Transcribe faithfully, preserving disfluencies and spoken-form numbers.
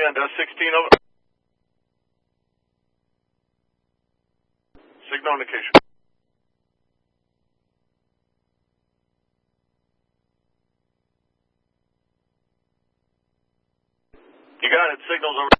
on Dust sixteen, over. Signal indication. You got it, signals over.